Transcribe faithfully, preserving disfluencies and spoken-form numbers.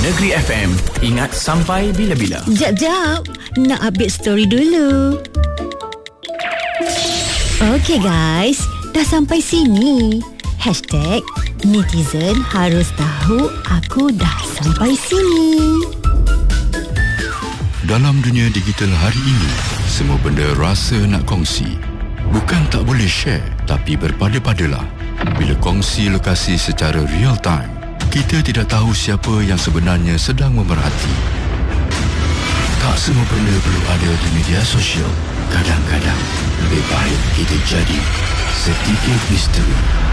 Negeri F M. Ingat sampai bila-bila. Jap, jap. Nak update story dulu. Okay guys, dah sampai sini. Hashtag netizen harus tahu aku dah sampai sini. Dalam dunia digital hari ini, semua benda rasa nak kongsi. Bukan tak boleh share, tapi berpada-padalah. Bila kongsi lokasi secara real time, kita tidak tahu siapa yang sebenarnya sedang memerhati. Tak semua benda perlu ada di media sosial. Kadang-kadang lebih baik kita jadi sedikit misteri.